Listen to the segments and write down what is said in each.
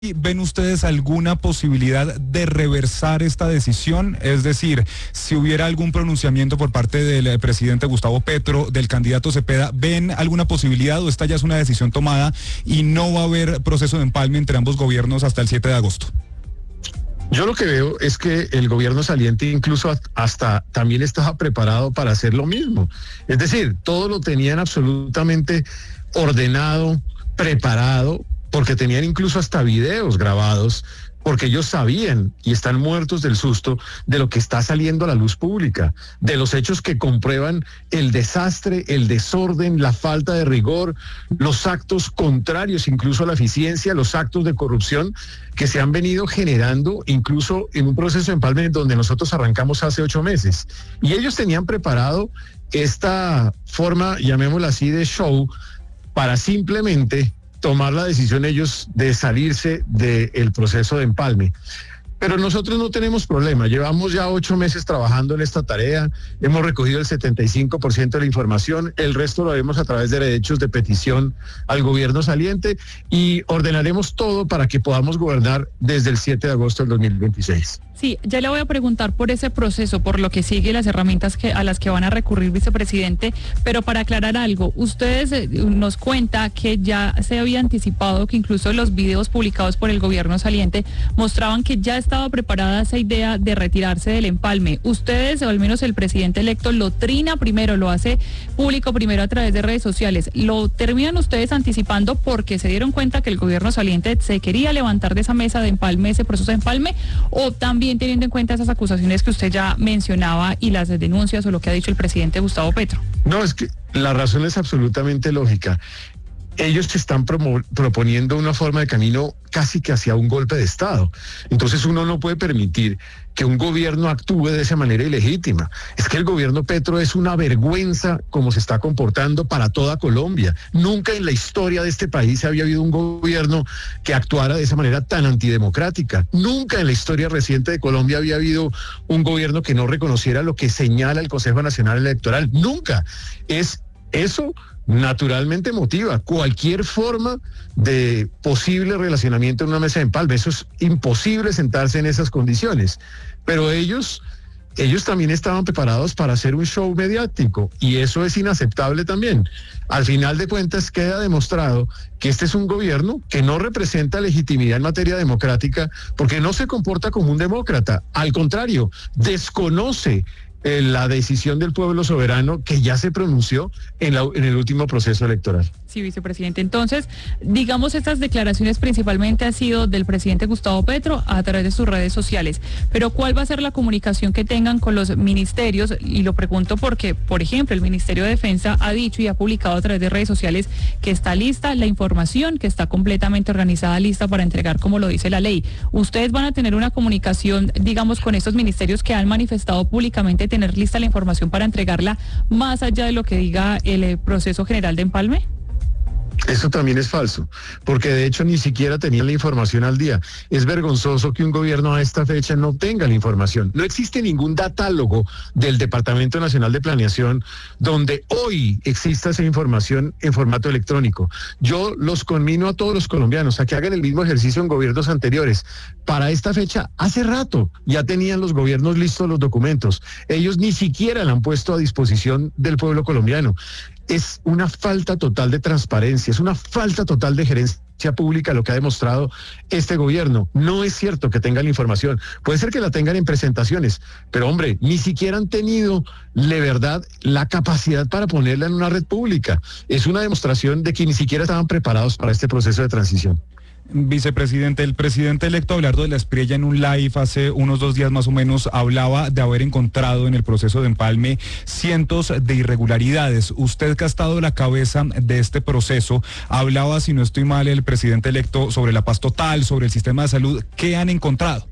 ¿Ven ustedes alguna posibilidad de reversar esta decisión? Es decir, si hubiera algún pronunciamiento por parte del presidente Gustavo Petro, del candidato Cepeda, ¿ven alguna posibilidad o esta ya es una decisión tomada y no va a haber proceso de empalme entre ambos gobiernos hasta el 7 de agosto? Yo lo que veo es que el gobierno saliente incluso hasta también estaba preparado para hacer lo mismo. Es decir, todo lo tenían absolutamente ordenado, preparado, porque tenían incluso hasta videos grabados, porque ellos sabían y están muertos del susto de lo que está saliendo a la luz pública, de los hechos que comprueban el desastre, el desorden, la falta de rigor, los actos contrarios incluso a la eficiencia, los actos de corrupción que se han venido generando incluso en un proceso de empalme donde nosotros arrancamos hace 8 meses. Y ellos tenían preparado esta forma, llamémosla así, de show para simplemente tomar la decisión ellos de salirse del proceso de empalme. Pero nosotros no tenemos problema, llevamos ya 8 meses trabajando en esta tarea, hemos recogido el 75% de la información, el resto lo haremos a través de derechos de petición al gobierno saliente y ordenaremos todo para que podamos gobernar desde el 7 de agosto del 2026. Sí, ya le voy a preguntar por ese proceso, por lo que sigue, las herramientas a las que van a recurrir, vicepresidente, pero para aclarar algo, ustedes nos cuenta que ya se había anticipado que incluso los videos publicados por el gobierno saliente mostraban que ya estaba preparada esa idea de retirarse del empalme. Ustedes, o al menos el presidente electo, lo trina primero, lo hace público primero a través de redes sociales. ¿Lo terminan ustedes anticipando porque se dieron cuenta que el gobierno saliente se quería levantar de esa mesa de empalme, ese proceso de empalme, o también teniendo en cuenta esas acusaciones que usted ya mencionaba y las denuncias o lo que ha dicho el presidente Gustavo Petro? No, es que la razón es absolutamente lógica. Ellos se están proponiendo una forma de camino casi que hacia un golpe de Estado. Entonces uno no puede permitir que un gobierno actúe de esa manera ilegítima. Es que el gobierno Petro es una vergüenza como se está comportando para toda Colombia. Nunca en la historia de este país había habido un gobierno que actuara de esa manera tan antidemocrática. Nunca en la historia reciente de Colombia había habido un gobierno que no reconociera lo que señala el Consejo Nacional Electoral. Nunca. Eso naturalmente motiva cualquier forma de posible relacionamiento en una mesa de empalme. Eso es imposible sentarse en esas condiciones. Pero ellos también estaban preparados para hacer un show mediático y eso es inaceptable también. Al final de cuentas queda demostrado que este es un gobierno que no representa legitimidad en materia democrática porque no se comporta como un demócrata. Al contrario, desconoce la decisión del pueblo soberano que ya se pronunció en el último proceso electoral. Sí, vicepresidente. Entonces, digamos, estas declaraciones principalmente han sido del presidente Gustavo Petro a través de sus redes sociales. Pero ¿cuál va a ser la comunicación que tengan con los ministerios? Y lo pregunto porque, por ejemplo, el Ministerio de Defensa ha dicho y ha publicado a través de redes sociales que está lista la información, que está completamente organizada, lista para entregar como lo dice la ley. ¿Ustedes van a tener una comunicación, digamos, con estos ministerios que han manifestado públicamente tener lista la información para entregarla más allá de lo que diga el proceso general de empalme? Eso también es falso, porque de hecho ni siquiera tenían la información al día. Es vergonzoso que un gobierno a esta fecha no tenga la información. No existe ningún datálogo del Departamento Nacional de Planeación donde hoy exista esa información en formato electrónico. Yo los conmino a todos los colombianos a que hagan el mismo ejercicio en gobiernos anteriores. Para esta fecha, hace rato ya tenían los gobiernos listos los documentos. Ellos ni siquiera la han puesto a disposición del pueblo colombiano. Es una falta total de transparencia, es una falta total de gerencia pública lo que ha demostrado este gobierno. No es cierto que tengan la información, puede ser que la tengan en presentaciones, pero hombre, ni siquiera han tenido de verdad la capacidad para ponerla en una red pública. Es una demostración de que ni siquiera estaban preparados para este proceso de transición. Vicepresidente, el presidente electo Abelardo de la Espriella en un live hace unos 2 días más o menos hablaba de haber encontrado en el proceso de empalme cientos de irregularidades. Usted que ha estado a la cabeza de este proceso, hablaba, si no estoy mal, el presidente electo sobre la paz total, sobre el sistema de salud. ¿Qué han encontrado?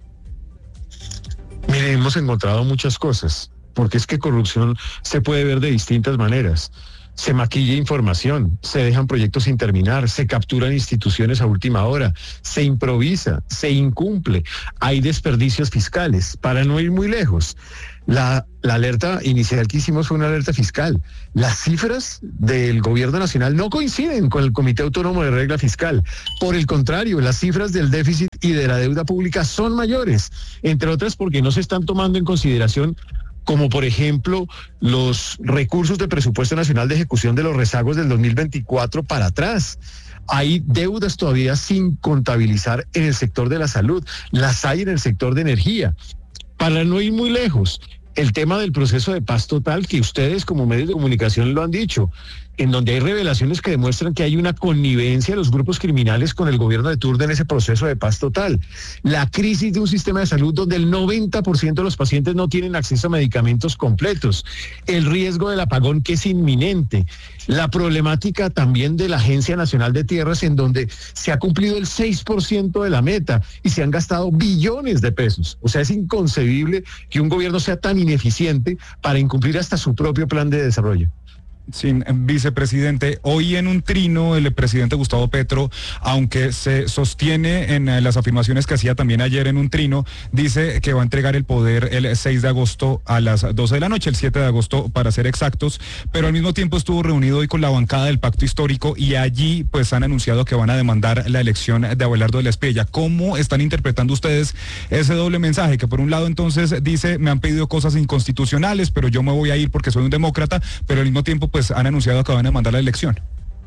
Mire, hemos encontrado muchas cosas, porque es que corrupción se puede ver de distintas maneras. se maquilla información, se dejan proyectos sin terminar, se capturan instituciones a última hora, se improvisa, se incumple, hay desperdicios fiscales. Para no ir muy lejos, la alerta inicial que hicimos fue una alerta fiscal. Las cifras del gobierno nacional no coinciden con el Comité Autónomo de Regla Fiscal. Por el contrario, las cifras del déficit y de la deuda pública son mayores, entre otras porque no se están tomando en consideración, como por ejemplo los recursos del presupuesto nacional de ejecución de los rezagos del 2024 para atrás. Hay deudas todavía sin contabilizar en el sector de la salud, las hay en el sector de energía. Para no ir muy lejos, el tema del proceso de paz total, que ustedes como medios de comunicación lo han dicho, en donde hay revelaciones que demuestran que hay una connivencia de los grupos criminales con el gobierno de turno en ese proceso de paz total. La crisis de un sistema de salud donde el 90% de los pacientes no tienen acceso a medicamentos completos. El riesgo del apagón que es inminente. La problemática también de la Agencia Nacional de Tierras, en donde se ha cumplido el 6% de la meta y se han gastado billones de pesos. O sea, es inconcebible que un gobierno sea tan ineficiente para incumplir hasta su propio plan de desarrollo. Sí, vicepresidente, hoy en un trino el presidente Gustavo Petro, aunque se sostiene en las afirmaciones que hacía también ayer en un trino, dice que va a entregar el poder el 6 de agosto a las 12 de la noche, el 7 de agosto para ser exactos, pero al mismo tiempo estuvo reunido hoy con la bancada del Pacto Histórico y allí pues han anunciado que van a demandar la elección de Abelardo de la Espriella. ¿Cómo están interpretando ustedes ese doble mensaje? Que por un lado entonces dice, me han pedido cosas inconstitucionales, pero yo me voy a ir porque soy un demócrata, pero al mismo tiempo pues han anunciado que van a mandar la elección.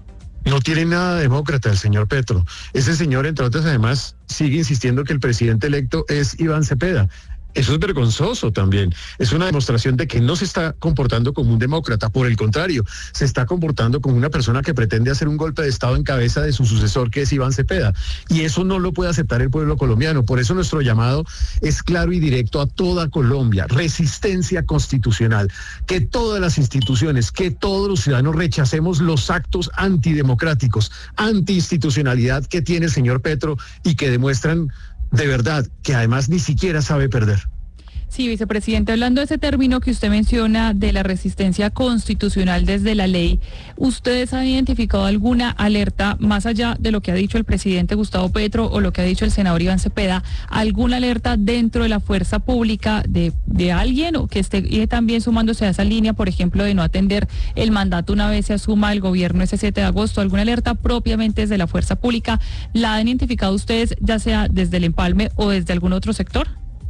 No tiene nada demócrata el señor Petro. Ese señor, entre otras, además, sigue insistiendo que el presidente electo es Iván Cepeda. Eso es vergonzoso también. Es una demostración de que no se está comportando como un demócrata. Por el contrario, se está comportando como una persona que pretende hacer un golpe de Estado en cabeza de su sucesor, que es Iván Cepeda. Y eso no lo puede aceptar el pueblo colombiano. Por eso nuestro llamado es claro y directo a toda Colombia. Resistencia constitucional. Que todas las instituciones, que todos los ciudadanos rechacemos los actos antidemocráticos, antiinstitucionalidad que tiene el señor Petro y que demuestran de verdad que además ni siquiera sabe perder. Sí, vicepresidente, hablando de ese término que usted menciona de la resistencia constitucional desde la ley, ¿ustedes han identificado alguna alerta, más allá de lo que ha dicho el presidente Gustavo Petro o lo que ha dicho el senador Iván Cepeda, alguna alerta dentro de la fuerza pública de alguien o que esté también sumándose a esa línea, por ejemplo, de no atender el mandato una vez se asuma el gobierno ese 7 de agosto? ¿Alguna alerta propiamente desde la fuerza pública la han identificado ustedes, ya sea desde el empalme o desde algún otro sector?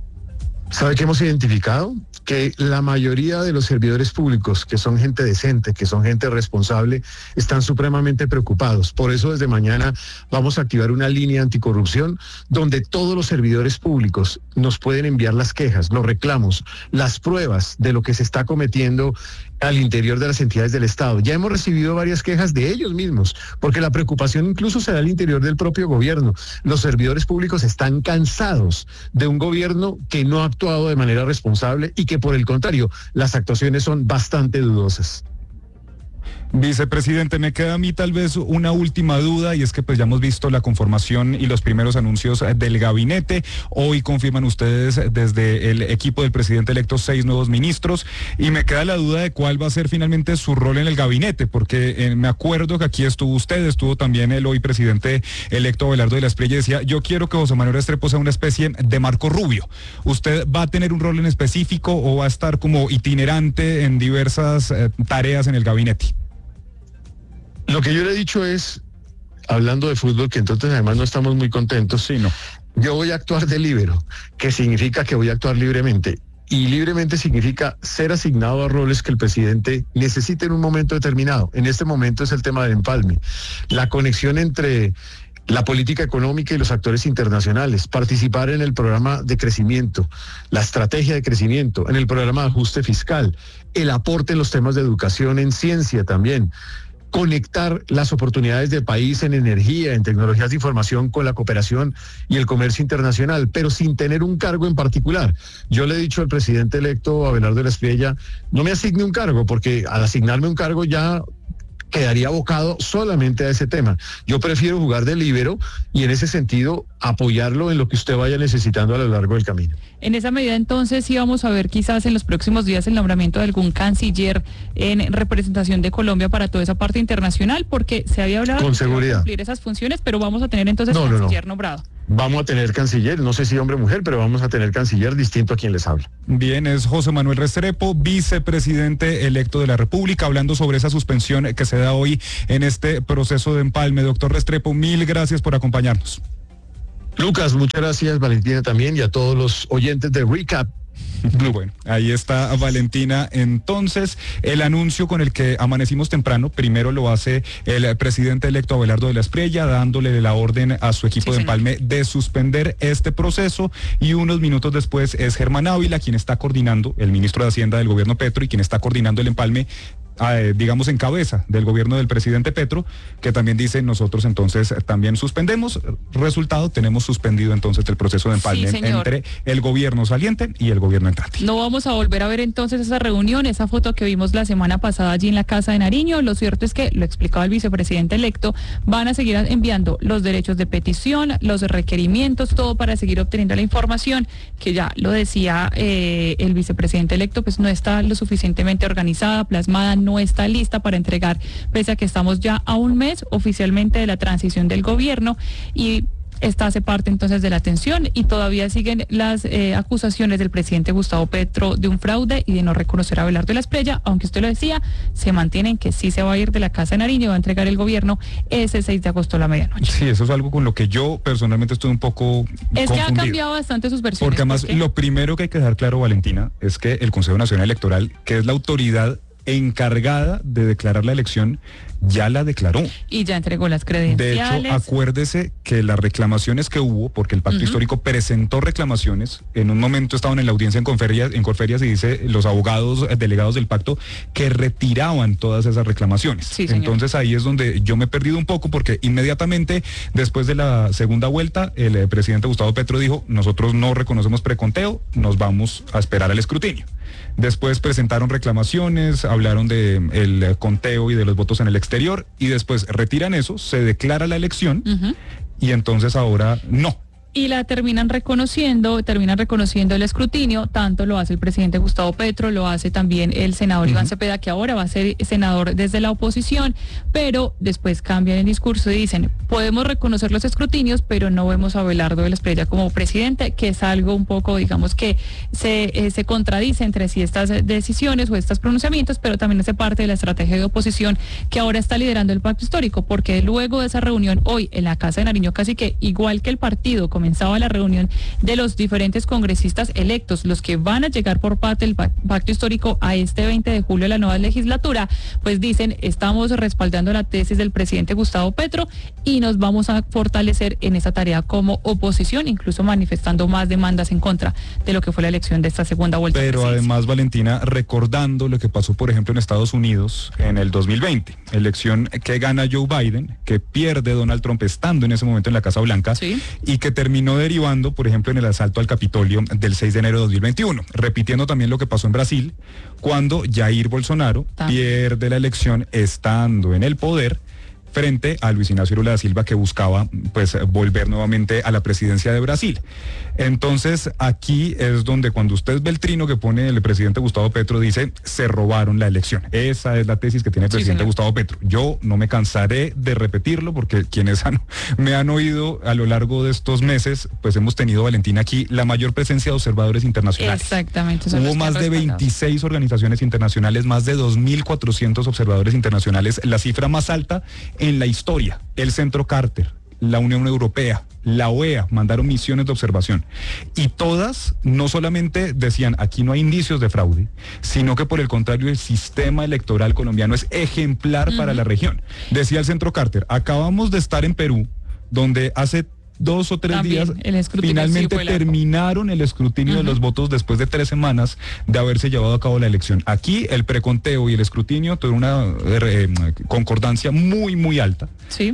¿Sabe qué hemos identificado? Que la mayoría de los servidores públicos, que son gente decente, que son gente responsable, están supremamente preocupados. Por eso desde mañana vamos a activar una línea anticorrupción donde todos los servidores públicos nos pueden enviar las quejas, los reclamos, las pruebas de lo que se está cometiendo al interior de las entidades del Estado. Ya hemos recibido varias quejas de ellos mismos, porque la preocupación incluso se da al interior del propio gobierno. Los servidores públicos están cansados de un gobierno que no ha actuado de manera responsable y que por el contrario, las actuaciones son bastante dudosas. Vicepresidente, me queda a mí tal vez una última duda y es que pues ya hemos visto la conformación y los primeros anuncios del gabinete. Hoy confirman ustedes desde el equipo del presidente electo 6 nuevos ministros y me queda la duda de cuál va a ser finalmente su rol en el gabinete, porque me acuerdo que aquí estuvo usted, estuvo también el hoy presidente electo Abelardo de la Espriella y decía, yo quiero que José Manuel Restrepo sea una especie de Marco Rubio. ¿Usted va a tener un rol en específico o va a estar como itinerante en diversas tareas en el gabinete? Lo que yo le he dicho es, hablando de fútbol, que entonces además no estamos muy contentos, sí, no. Yo voy a actuar de líbero, que significa que voy a actuar libremente. Y libremente significa ser asignado a roles que el presidente necesite en un momento determinado. En este momento es el tema del empalme. La conexión entre la política económica y los actores internacionales, participar en el programa de crecimiento, la estrategia de crecimiento, en el programa de ajuste fiscal, el aporte en los temas de educación, en ciencia también. Conectar las oportunidades del país en energía, en tecnologías de información con la cooperación y el comercio internacional, pero sin tener un cargo en particular. Yo le he dicho al presidente electo Abelardo de la Espriella, no me asigne un cargo, porque al asignarme un cargo ya quedaría abocado solamente a ese tema. Yo prefiero jugar de líbero y en ese sentido apoyarlo en lo que usted vaya necesitando a lo largo del camino. En esa medida, entonces, sí vamos a ver quizás en los próximos días el nombramiento de algún canciller en representación de Colombia para toda esa parte internacional, porque se había hablado con de seguridad cumplir esas funciones, pero vamos a tener entonces canciller nombrado. Vamos a tener canciller, no sé si hombre o mujer, pero vamos a tener canciller distinto a quien les habla. Bien, es José Manuel Restrepo, vicepresidente electo de la República, hablando sobre esa suspensión que se da hoy en este proceso de empalme. Doctor Restrepo, mil gracias por acompañarnos. Lucas, muchas gracias, Valentina también, y a todos los oyentes de Recap. Bueno, ahí está Valentina. Entonces, el anuncio con el que amanecimos temprano, primero lo hace el presidente electo Abelardo de la Espriella, dándole la orden a su equipo de empalme de suspender este proceso, y unos minutos después es Germán Ávila quien está coordinando, el ministro de Hacienda del gobierno Petro, y quien está coordinando el empalme, digamos, en cabeza del gobierno del presidente Petro, que también dice: nosotros entonces también suspendemos. Resultado, tenemos suspendido entonces el proceso de empalme entre el gobierno saliente y el gobierno entrante. No vamos a volver a ver entonces esa reunión, esa foto que vimos la semana pasada allí en la Casa de Nariño. Lo cierto es que, lo explicaba el vicepresidente electo, van a seguir enviando los derechos de petición, los requerimientos, todo para seguir obteniendo la información, que ya lo decía el vicepresidente electo, pues no está lo suficientemente organizada, plasmada, no está lista para entregar, pese a que estamos ya a un mes oficialmente de la transición del gobierno, y esta hace parte entonces de la tensión, y todavía siguen las acusaciones del presidente Gustavo Petro de un fraude y de no reconocer a Abelardo de la Espriella, aunque usted lo decía, se mantienen que sí se va a ir de la Casa de Nariño y va a entregar el gobierno ese 6 de agosto a la medianoche. Sí, eso es algo con lo que yo personalmente estoy un poco confundido. Que ha cambiado bastante sus versiones. Porque además, lo primero que hay que dejar claro, Valentina, es que el Consejo Nacional Electoral, que es la autoridad encargada de declarar la elección, ya la declaró. Y ya entregó las credenciales. De hecho, acuérdese que las reclamaciones que hubo, porque el Pacto Histórico presentó reclamaciones, en un momento estaban en la audiencia en Corferias y dice los abogados delegados del pacto que retiraban todas esas reclamaciones. Sí, señor. Entonces ahí es donde yo me he perdido un poco, porque inmediatamente después de la segunda vuelta, el presidente Gustavo Petro dijo: nosotros no reconocemos preconteo, nos vamos a esperar al escrutinio. Después presentaron reclamaciones, hablaron de el conteo y de los votos en el exterior, y después retiran eso, se declara la elección, y entonces ahora no. Y la terminan reconociendo el escrutinio. Tanto lo hace el presidente Gustavo Petro, lo hace también el senador Iván Cepeda, que ahora va a ser senador desde la oposición, pero después cambian el discurso y dicen: podemos reconocer los escrutinios, pero no vemos a Abelardo de la Espriella como presidente, que es algo un poco, digamos, que se contradice entre sí estas decisiones o estos pronunciamientos, pero también hace parte de la estrategia de oposición que ahora está liderando el Pacto Histórico, porque luego de esa reunión hoy en la Casa de Nariño, casi que igual que el partido, comenzaba la reunión de los diferentes congresistas electos, los que van a llegar por parte del Pacto Histórico a este 20 de julio de la nueva legislatura, pues dicen: estamos respaldando la tesis del presidente Gustavo Petro y nos vamos a fortalecer en esa tarea como oposición, incluso manifestando más demandas en contra de lo que fue la elección de esta segunda vuelta. Pero además, Valentina, recordando lo que pasó, por ejemplo, en Estados Unidos en el 2020, elección que gana Joe Biden, que pierde Donald Trump estando en ese momento en la Casa Blanca, y que terminó derivando, por ejemplo, en el asalto al Capitolio del 6 de enero de 2021, repitiendo también lo que pasó en Brasil, cuando Jair Bolsonaro pierde la elección estando en el poder, frente a Luis Ignacio Lula da Silva, que buscaba pues volver nuevamente a la presidencia de Brasil. Entonces aquí es donde, cuando usted ve el trino que pone el presidente Gustavo Petro, dice: se robaron la elección. Esa es la tesis que tiene el presidente Gustavo Petro. Yo no me cansaré de repetirlo, porque quienes me han oído a lo largo de estos meses, pues hemos tenido, Valentina, aquí la mayor presencia de observadores internacionales. Exactamente. Hubo más de 26 organizaciones internacionales, más de 2.400 observadores internacionales, la cifra más alta en la historia. El Centro Carter, la Unión Europea, la OEA mandaron misiones de observación, y todas no solamente decían: aquí no hay indicios de fraude, sino que por el contrario, el sistema electoral colombiano es ejemplar para la región. Decía el Centro Carter: acabamos de estar en Perú, donde hace 2 o 3 días finalmente terminaron el escrutinio de los votos después de 3 semanas de haberse llevado a cabo la elección. Aquí el preconteo y el escrutinio tuvieron una concordancia muy, muy alta. Sí.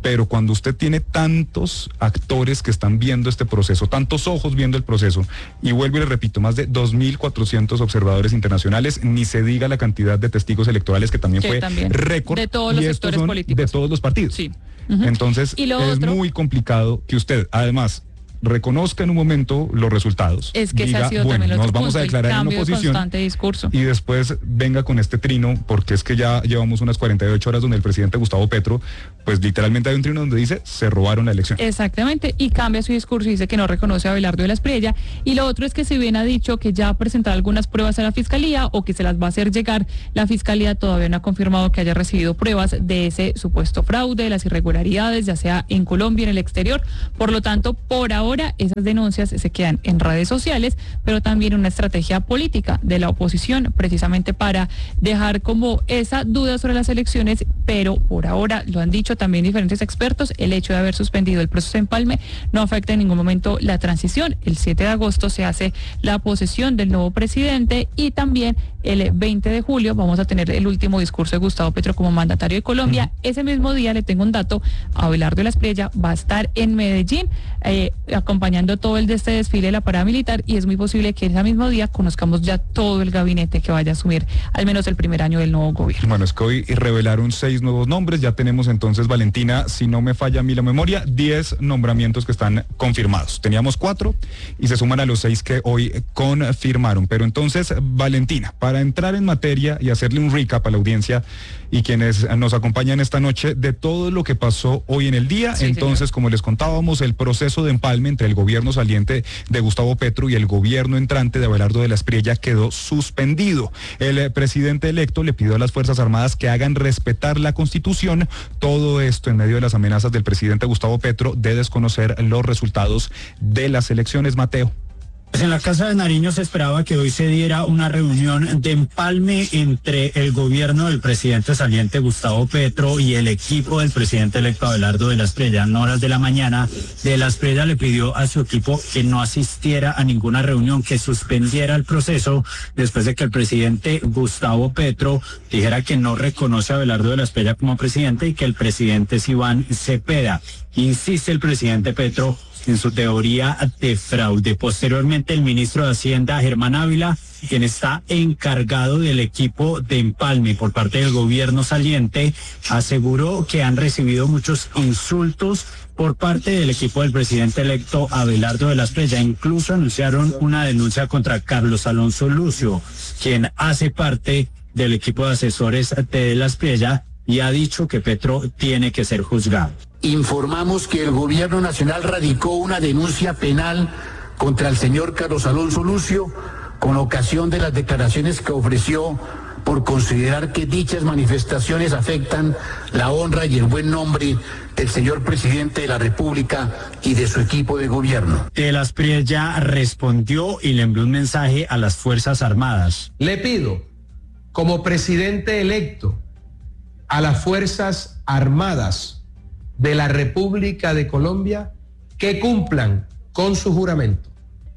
pero cuando usted tiene tantos actores que están viendo este proceso, tantos ojos viendo el proceso, y vuelvo y le repito, más de 2.400 observadores internacionales, ni se diga la cantidad de testigos electorales que también fue récord. De todos los sectores políticos. De todos los partidos. Sí. Entonces, es muy complicado que usted, además, reconozca en un momento los resultados. Es que diga, ese ha sido bueno, también el nos otro vamos punto, a declarar en cambio oposición. de constante discurso. Y después venga con este trino, porque es que ya llevamos unas 48 horas donde el presidente Gustavo Petro, pues literalmente hay un trino donde dice, se robaron la elección. Exactamente, y cambia su discurso y dice que no reconoce a Abelardo de la Espriella. Y lo otro es que si bien ha dicho que ya ha presentado algunas pruebas a la Fiscalía o que se las va a hacer llegar, la Fiscalía todavía no ha confirmado que haya recibido pruebas de ese supuesto fraude, de las irregularidades, ya sea en Colombia, en el exterior. Por lo tanto, por ahora, esas denuncias se quedan en redes sociales, pero también una estrategia política de la oposición, precisamente para dejar como esa duda sobre las elecciones, pero por ahora, lo han dicho también diferentes expertos, el hecho de haber suspendido el proceso de empalme no afecta en ningún momento la transición. El 7 de agosto se hace la posesión del nuevo presidente y también el 20 de julio vamos a tener el último discurso de Gustavo Petro como mandatario de Colombia. Ese mismo día, le tengo un dato, Abelardo de la Espriella va a estar en Medellín acompañando todo el de este desfile de la parada militar, y es muy posible que ese mismo día conozcamos ya todo el gabinete que vaya a asumir al menos el primer año del nuevo gobierno. Bueno, es que hoy revelaron 6 nuevos nombres, ya tenemos entonces, Valentina, si no me falla a mí la memoria, 10 nombramientos que están confirmados. Teníamos 4 y se suman a los 6 que hoy confirmaron. Pero entonces, Valentina, para entrar en materia y hacerle un recap a la audiencia y quienes nos acompañan esta noche de todo lo que pasó hoy en el día, sí, entonces, como les contábamos, el proceso de empalme entre el gobierno saliente de Gustavo Petro y el gobierno entrante de Abelardo de la Espriella quedó suspendido. El presidente electo le pidió a las Fuerzas Armadas que hagan respetar la Constitución. Todo esto en medio de las amenazas del presidente Gustavo Petro de desconocer los resultados de las elecciones. Mateo. En la Casa de Nariño se esperaba que hoy se diera una reunión de empalme entre el gobierno del presidente saliente Gustavo Petro y el equipo del presidente electo Abelardo de la Espriella. En horas de la mañana, de la Espriella le pidió a su equipo que no asistiera a ninguna reunión, que suspendiera el proceso después de que el presidente Gustavo Petro dijera que no reconoce a Abelardo de la Espriella como presidente y que el presidente es Iván Cepeda. Insiste el presidente Petro en su teoría de fraude. Posteriormente, el ministro de Hacienda, Germán Ávila, quien está encargado del equipo de empalme por parte del gobierno saliente, aseguró que han recibido muchos insultos por parte del equipo del presidente electo Abelardo de la Espriella. Incluso anunciaron una denuncia contra Carlos Alonso Lucio, quien hace parte del equipo de asesores de la Espriella, y ha dicho que Petro tiene que ser juzgado. Informamos que el gobierno nacional radicó una denuncia penal contra el señor Carlos Alonso Lucio con ocasión de las declaraciones que ofreció por considerar que dichas manifestaciones afectan la honra y el buen nombre del señor presidente de la República y de su equipo de gobierno. De la Espriella respondió y le envió un mensaje a las Fuerzas Armadas. Le pido, como presidente electo, a las Fuerzas Armadas de la República de Colombia que cumplan con su juramento,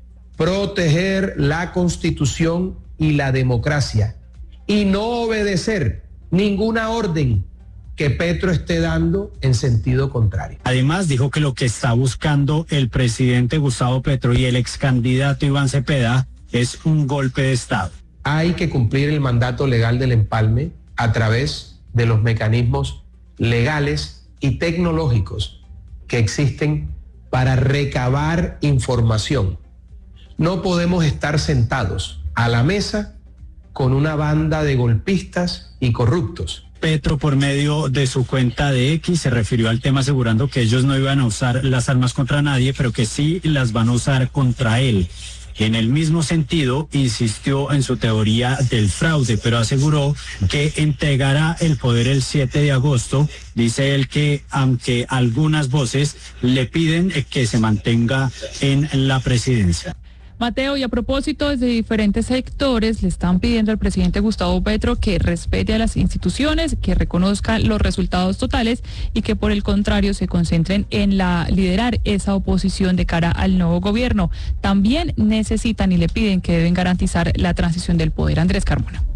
proteger la Constitución y la democracia y no obedecer ninguna orden que Petro esté dando en sentido contrario. Además, dijo que lo que está buscando el presidente Gustavo Petro y el ex candidato Iván Cepeda es un golpe de Estado. Hay que cumplir el mandato legal del empalme a través de los mecanismos legales y tecnológicos que existen para recabar información. No podemos estar sentados a la mesa con una banda de golpistas y corruptos. Petro, por medio de su cuenta de X, se refirió al tema asegurando que ellos no iban a usar las armas contra nadie, pero que sí las van a usar contra él. En el mismo sentido, insistió en su teoría del fraude, pero aseguró que entregará el poder el 7 de agosto. Dice él que, aunque algunas voces le piden que se mantenga en la presidencia. Mateo, y a propósito, desde diferentes sectores le están pidiendo al presidente Gustavo Petro que respete a las instituciones, que reconozca los resultados totales y que por el contrario se concentren en liderar esa oposición de cara al nuevo gobierno. También necesitan y le piden que deben garantizar la transición del poder. Andrés Carmona.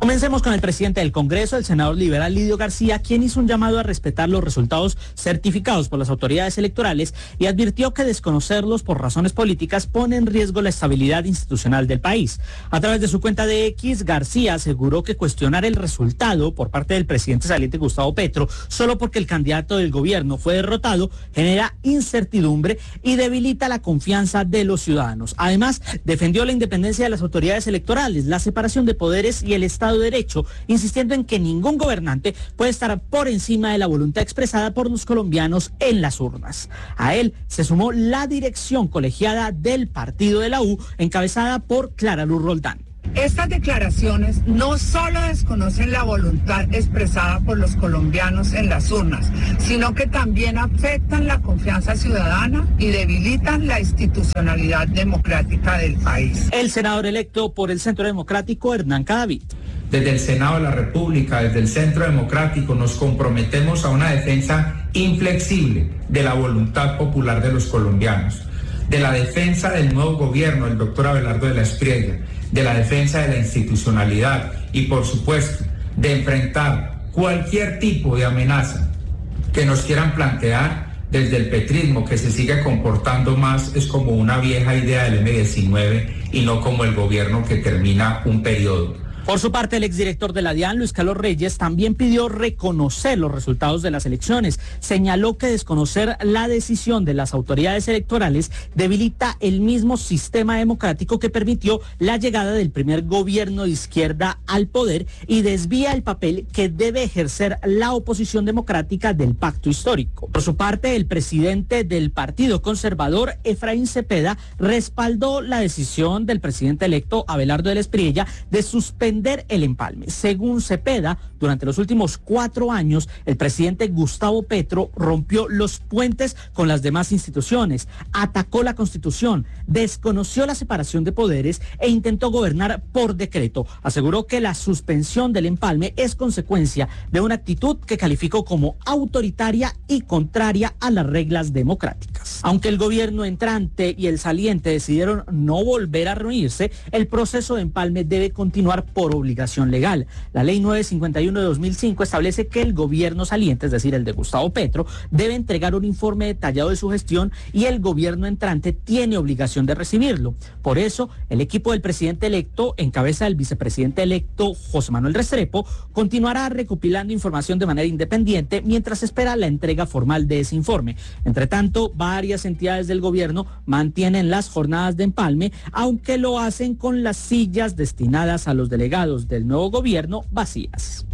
Comencemos con el presidente del Congreso, el senador liberal Lidio García, quien hizo un llamado a respetar los resultados certificados por las autoridades electorales y advirtió que desconocerlos por razones políticas pone en riesgo la estabilidad institucional del país. A través de su cuenta de X, García aseguró que cuestionar el resultado por parte del presidente saliente Gustavo Petro solo porque el candidato del gobierno fue derrotado genera incertidumbre y debilita la confianza de los ciudadanos. Además, defendió la independencia de las autoridades electorales, la separación de poderes y el Estado de Derecho, insistiendo en que ningún gobernante puede estar por encima de la voluntad expresada por los colombianos en las urnas. A él se sumó la dirección colegiada del partido de la U, encabezada por Clara Luz Roldán. Estas declaraciones no solo desconocen la voluntad expresada por los colombianos en las urnas, sino que también afectan la confianza ciudadana y debilitan la institucionalidad democrática del país. El senador electo por el Centro Democrático, Hernán Cadavid. Desde el Senado de la República, desde el Centro Democrático, nos comprometemos a una defensa inflexible de la voluntad popular de los colombianos, de la defensa del nuevo gobierno del doctor Abelardo de la Espriella, de la defensa de la institucionalidad y, por supuesto, de enfrentar cualquier tipo de amenaza que nos quieran plantear desde el petrismo, que se sigue comportando más es como una vieja idea del M-19 y no como el gobierno que termina un periodo. Por su parte, el exdirector de la DIAN, Luis Carlos Reyes, también pidió reconocer los resultados de las elecciones. Señaló que desconocer la decisión de las autoridades electorales debilita el mismo sistema democrático que permitió la llegada del primer gobierno de izquierda al poder y desvía el papel que debe ejercer la oposición democrática del pacto histórico. Por su parte, el presidente del Partido Conservador, Efraín Cepeda, respaldó la decisión del presidente electo Abelardo de la Espriella de suspender el empalme. Según Cepeda, durante los últimos 4 años, el presidente Gustavo Petro rompió los puentes con las demás instituciones, atacó la Constitución, desconoció la separación de poderes e intentó gobernar por decreto. Aseguró que la suspensión del empalme es consecuencia de una actitud que calificó como autoritaria y contraria a las reglas democráticas. Aunque el gobierno entrante y el saliente decidieron no volver a reunirse, el proceso de empalme debe continuar por obligación legal. La ley 951 de 2005 establece que el gobierno saliente, es decir, el de Gustavo Petro, debe entregar un informe detallado de su gestión y el gobierno entrante tiene obligación de recibirlo. Por eso, el equipo del presidente electo, en cabeza del vicepresidente electo José Manuel Restrepo, continuará recopilando información de manera independiente mientras espera la entrega formal de ese informe. Entre tanto, varias entidades del gobierno mantienen las jornadas de empalme, aunque lo hacen con las sillas destinadas a los delegados del nuevo gobierno vacías.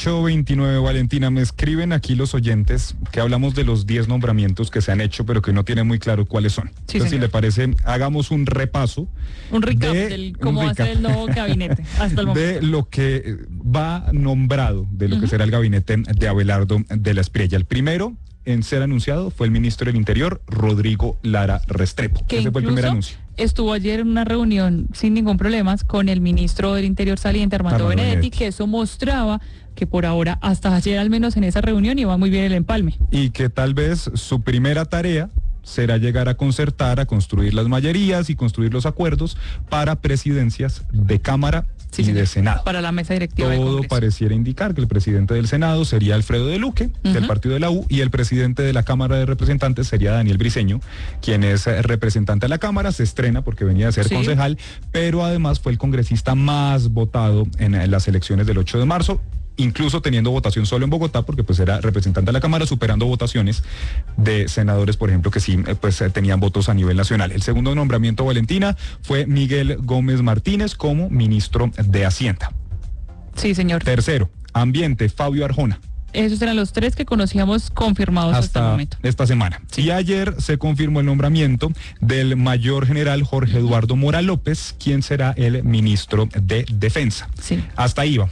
8:29, Valentina, me escriben aquí los oyentes que hablamos de los 10 nombramientos que se han hecho, pero que no tienen muy claro cuáles son. Sí, entonces, si le parece, hagamos un repaso. Un recap de cómo va a ser el nuevo gabinete hasta el momento. De lo que va nombrado, de lo que será el gabinete de Abelardo de la Espriella. El primero en ser anunciado fue el ministro del Interior, Rodrigo Lara Restrepo. Ese fue el primer anuncio. Estuvo ayer en una reunión sin ningún problema con el ministro del Interior saliente, Armando Benedetti, que eso mostraba que por ahora, hasta ayer al menos en esa reunión, iba muy bien el empalme. Y que tal vez su primera tarea será llegar a concertar, a construir las mayorías y construir los acuerdos para presidencias de Cámara y de Senado. Para la mesa directiva del Todo Congreso. pareciera indicar que el presidente del Senado sería Alfredo de Luque, del partido de la U, y el presidente de la Cámara de Representantes sería Daniel Briceño, quien es representante de la Cámara, se estrena porque venía a ser concejal, pero además fue el congresista más votado en las elecciones del 8 de marzo, incluso teniendo votación solo en Bogotá, porque pues era representante de la Cámara, superando votaciones de senadores, por ejemplo, que sí tenían votos a nivel nacional. El segundo nombramiento, Valentina, fue Miguel Gómez Martínez como ministro de Hacienda. Sí, señor. Tercero, Ambiente, Fabio Arjona. Esos eran los 3 que conocíamos confirmados hasta el momento. Esta semana. Sí. Y ayer se confirmó el nombramiento del mayor general Jorge Eduardo Mora López, quien será el ministro de Defensa. Sí. Hasta ahí vamos.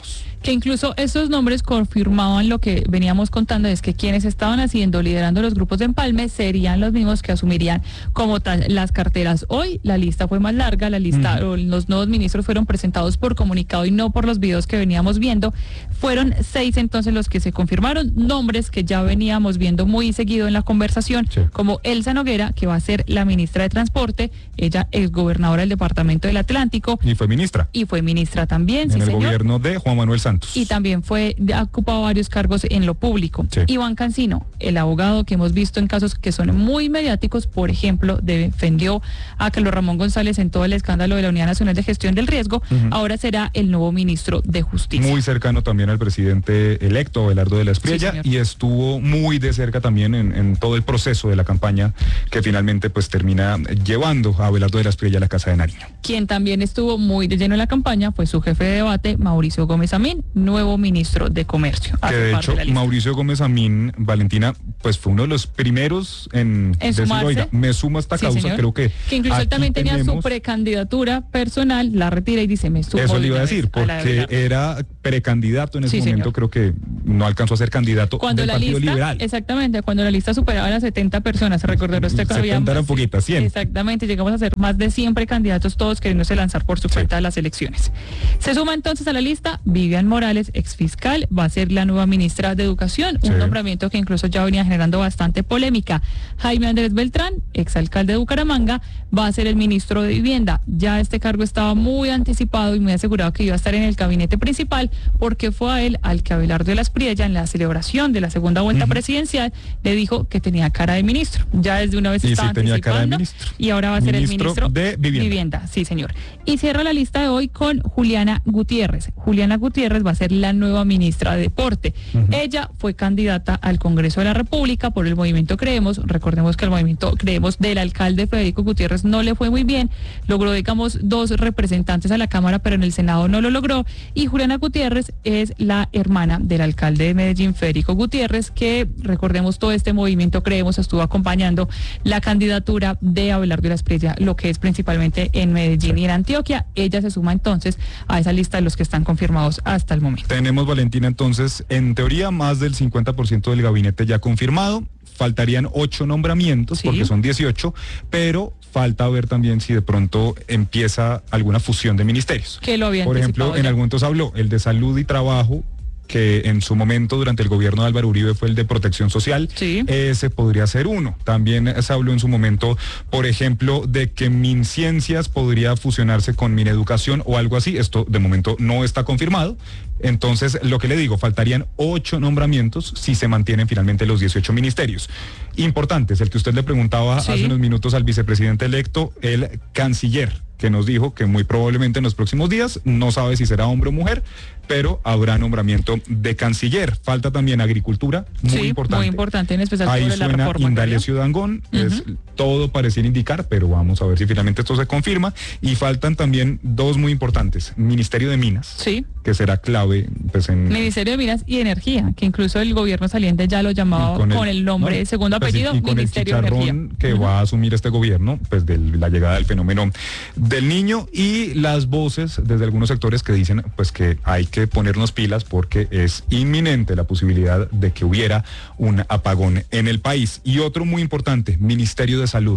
Que incluso esos nombres confirmaban lo que veníamos contando, es que quienes estaban liderando los grupos de empalme serían los mismos que asumirían como tal las carteras. Hoy la lista fue más larga, los nuevos ministros fueron presentados por comunicado y no por los videos que veníamos viendo. Fueron 6 entonces los que se confirmaron, nombres que ya veníamos viendo muy seguido en la conversación, como Elsa Noguera, que va a ser la ministra de Transporte, ella es gobernadora del Departamento del Atlántico. Y fue ministra. Y fue ministra también, sí, en el señor. Gobierno de Juan Manuel Santos. Y también ha ocupado varios cargos en lo público. Sí. Iván Cancino, el abogado que hemos visto en casos que son muy mediáticos, por ejemplo, defendió a Carlos Ramón González en todo el escándalo de la Unidad Nacional de Gestión del Riesgo, ahora será el nuevo ministro de Justicia. Muy cercano también al presidente electo, Abelardo de la Espriella, Sí, y estuvo muy de cerca también en todo el proceso de la campaña que finalmente pues termina llevando a Abelardo de la Espriella a la Casa de Nariño. Quien también estuvo muy de lleno en la campaña fue su jefe de debate, Mauricio Gómez Amín, nuevo ministro de Comercio. Que de hecho Mauricio Gómez Amín, Valentina, pues fue uno de los primeros en decir, sumarse. Oiga, me sumo a esta causa, señor. creo que incluso él también tenía su tenemos... precandidatura personal, la retira y dice, me sumo. Eso le iba a decir, porque era precandidato en ese momento, señor. creo que no alcanzó a ser candidato Cuando del la Partido lista, Liberal. Exactamente, cuando la lista superaba las 70 personas, recordará usted que había 70 eran poquitas, 100. Exactamente, llegamos a ser más de 100 precandidatos, todos queriéndose lanzar por su cuenta a las elecciones. Se suma entonces a la lista Vivian Morales, exfiscal, va a ser la nueva ministra de Educación, un nombramiento que incluso ya venía generando bastante polémica. Jaime Andrés Beltrán, exalcalde de Bucaramanga, va a ser el ministro de Vivienda. Ya este cargo estaba muy anticipado y muy asegurado que iba a estar en el gabinete principal, porque fue a él al que Abelardo de la Espriella, en la celebración de la segunda vuelta presidencial, le dijo que tenía cara de ministro. Ya desde una vez estaba tenía cara de anticipando ministro. y ahora va a ser el ministro de Vivienda. Sí, señor. Y cierra la lista de hoy con Juliana Gutiérrez. Juliana Gutiérrez va a ser la nueva ministra de Deporte. Ella fue candidata al Congreso de la República por el Movimiento Creemos. Recordemos que el Movimiento Creemos del alcalde Federico Gutiérrez no le fue muy bien. Logró, digamos, 2 representantes a la Cámara, pero en el Senado no lo logró. Y Juliana Gutiérrez es la hermana del alcalde de Medellín, Federico Gutiérrez, que, recordemos, todo este Movimiento Creemos estuvo acompañando la candidatura de Abelardo de la Espriella, lo que es principalmente en Medellín y en Antioquia. Ella se suma entonces a esa lista de los que están confirmados hasta el momento. Tenemos, Valentina, entonces, en teoría, más del 50% del gabinete ya confirmado. Faltarían 8 nombramientos, porque son 18, pero falta ver también si de pronto empieza alguna fusión de ministerios. Que lo había Por ejemplo, en algún momento habló el de Salud y Trabajo, que en su momento durante el gobierno de Álvaro Uribe fue el de Protección Social, ese podría ser uno. También se habló en su momento, por ejemplo, de que MinCiencias podría fusionarse con Mineducación o algo así. Esto de momento no está confirmado. Entonces, lo que le digo, faltarían 8 nombramientos si se mantienen finalmente los 18 ministerios. Importantes, el que usted le preguntaba hace unos minutos al vicepresidente electo, el canciller, que nos dijo que muy probablemente en los próximos días, no sabe si será hombre o mujer, pero habrá nombramiento de canciller. Falta también agricultura, muy importante. Muy importante, en especial ahí sobre la suena reforma. Indalecio Dangond, todo pareciera indicar, pero vamos a ver si finalmente esto se confirma. Y faltan también 2 muy importantes, Ministerio de Minas, que será clave pues en... Ministerio de Minas y Energía, que incluso el gobierno saliente ya lo llamaba con el nombre, segundo apellido, y con Ministerio el de Energía. que va a asumir este gobierno, pues de la llegada del fenómeno del Niño, y las voces desde algunos sectores que dicen pues que hay que ponernos pilas porque es inminente la posibilidad de que hubiera un apagón en el país. Y otro muy importante, Ministerio de Salud.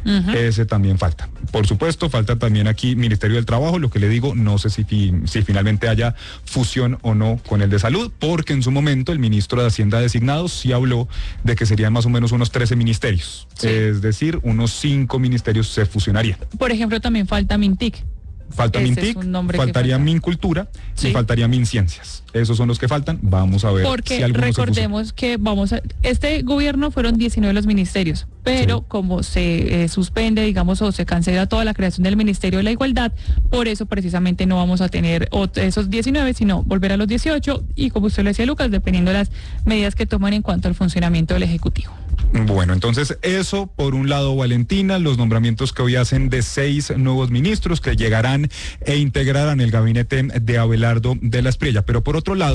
Ese también falta. Por supuesto, falta también aquí Ministerio del Trabajo. Lo que le digo, no sé si finalmente haya fusión o no con el de Salud, porque en su momento el ministro de Hacienda designado sí habló de que serían más o menos unos 13 ministerios. Es decir, unos 5 ministerios se fusionarían. Por ejemplo, también falta Mintic. Falta Mintic, faltaría Mincultura y faltaría Minciencias. Esos son los que faltan. Vamos a ver. Porque si recordemos que este gobierno fueron 19 los ministerios, pero como se suspende, digamos, o se cancela toda la creación del Ministerio de la Igualdad, por eso precisamente no vamos a tener esos 19, sino volver a los 18 y, como usted lo decía, Lucas, dependiendo de las medidas que toman en cuanto al funcionamiento del Ejecutivo. Bueno, entonces eso por un lado, Valentina, los nombramientos que hoy hacen de 6 nuevos ministros que llegarán e integrarán el gabinete de Abelardo de la Espriella. Pero por otro lado,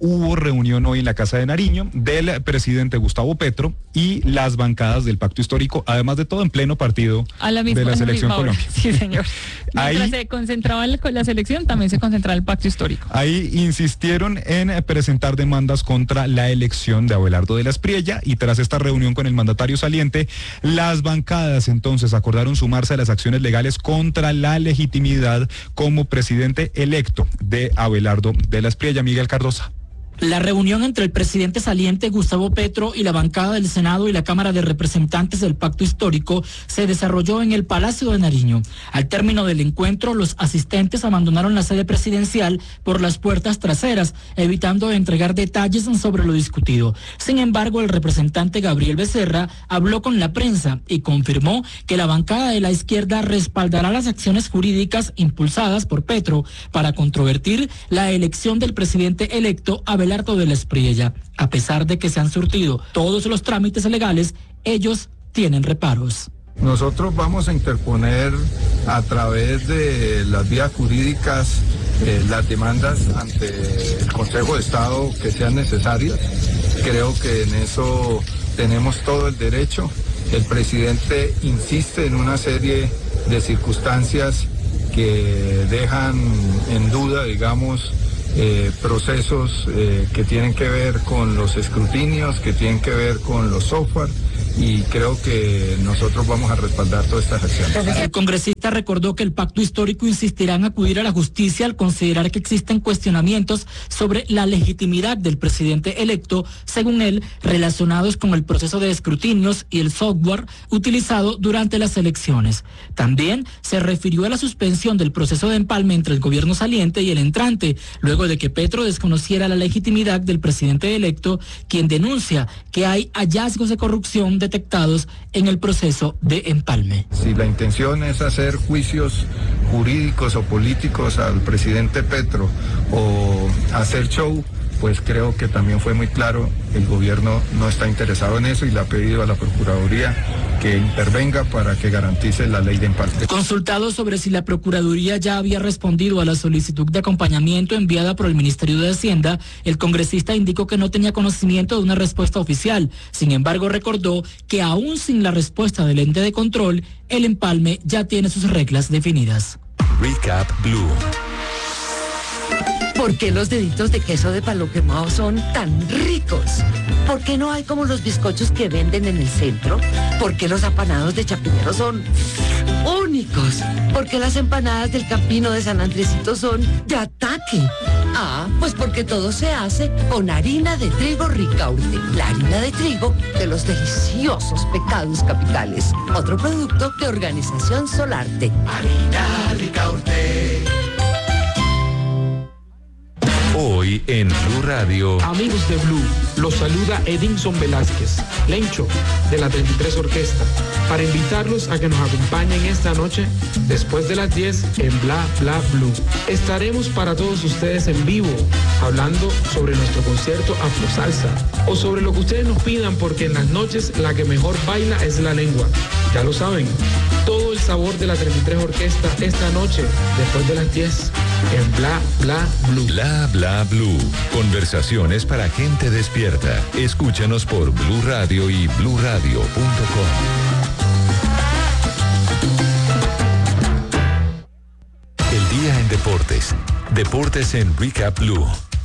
hubo reunión hoy en la Casa de Nariño del presidente Gustavo Petro y las bancadas del Pacto Histórico, además de todo en pleno partido de la Selección Colombia. Sí, señor. Mientras Ahí se concentraba la selección, también se concentraba el Pacto Histórico. Ahí insistieron en presentar demandas contra la elección de Abelardo de la Espriella, y tras esta reunión con el mandatario saliente, las bancadas entonces acordaron sumarse a las acciones legales contra la legitimidad como presidente electo de Abelardo de la Espriella. Miguel Cardosa. La reunión entre el presidente saliente Gustavo Petro y la bancada del Senado y la Cámara de Representantes del Pacto Histórico se desarrolló en el Palacio de Nariño. Al término del encuentro, los asistentes abandonaron la sede presidencial por las puertas traseras, evitando entregar detalles sobre lo discutido. Sin embargo, el representante Gabriel Becerra habló con la prensa y confirmó que la bancada de la izquierda respaldará las acciones jurídicas impulsadas por Petro para controvertir la elección del presidente electo Abelardo de la Espriella. A pesar de que se han surtido todos los trámites legales, ellos tienen reparos. Nosotros vamos a interponer a través de las vías jurídicas las demandas ante el Consejo de Estado que sean necesarias. Creo que en eso tenemos todo el derecho. El presidente insiste en una serie de circunstancias que dejan en duda, digamos, procesos que tienen que ver con los escrutinios, que tienen que ver con los software, y creo que nosotros vamos a respaldar todas estas acciones. El congresista recordó que el Pacto Histórico insistirá en acudir a la justicia al considerar que existen cuestionamientos sobre la legitimidad del presidente electo, según él, relacionados con el proceso de escrutinios y el software utilizado durante las elecciones. También se refirió a la suspensión del proceso de empalme entre el gobierno saliente y el entrante, luego de que Petro desconociera la legitimidad del presidente electo, quien denuncia que hay hallazgos de corrupción detectados en el proceso de empalme. Si la intención es hacer juicios jurídicos o políticos al presidente Petro o hacer show, pues creo que también fue muy claro, el gobierno no está interesado en eso y le ha pedido a la Procuraduría que intervenga para que garantice la ley de empalme. Consultado sobre si la Procuraduría ya había respondido a la solicitud de acompañamiento enviada por el Ministerio de Hacienda, el congresista indicó que no tenía conocimiento de una respuesta oficial. Sin embargo, recordó que aún sin la respuesta del ente de control, el empalme ya tiene sus reglas definidas. Recap Blue. ¿Por qué los deditos de queso de palo quemado son tan ricos? ¿Por qué no hay como los bizcochos que venden en el centro? ¿Por qué los apanados de Chapinero son únicos? ¿Por qué las empanadas del Campino de San Andresito son de ataque? Ah, pues porque todo se hace con harina de trigo Ricaurte, la harina de trigo de los deliciosos pecados capitales. Otro producto de Organización Solarte. Harina Ricaurte. Hoy en Blue Radio. Amigos de Blue, los saluda Edinson Velázquez, Lencho, de la 33 Orquesta, para invitarlos a que nos acompañen esta noche, después de las 10, en Bla Bla Blue. Estaremos para todos ustedes en vivo, hablando sobre nuestro concierto Afro Salsa, o sobre lo que ustedes nos pidan, porque en las noches la que mejor baila es la lengua. Ya lo saben, todo el sabor de la 33 Orquesta esta noche, después de las 10, en Bla Bla Blue. Bla Bla Blue. Conversaciones para gente despierta. Escúchanos por Blue Radio y bluradio.com. El día en deportes. Deportes en Recap Blue.